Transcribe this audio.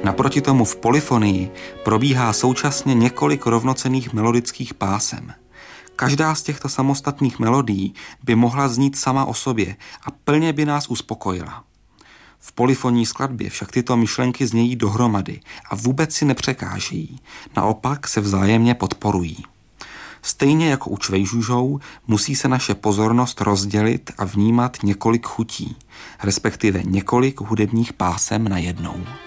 Naproti tomu v polyfonii probíhá současně několik rovnocenných melodických pásem. Každá z těchto samostatných melodií by mohla znít sama o sobě a plně by nás uspokojila. V polyfonní skladbě však tyto myšlenky znějí dohromady a vůbec si nepřekážejí, naopak se vzájemně podporují. Stejně jako u čvejžužou musí se naše pozornost rozdělit a vnímat několik chutí, respektive několik hudebních pásem najednou.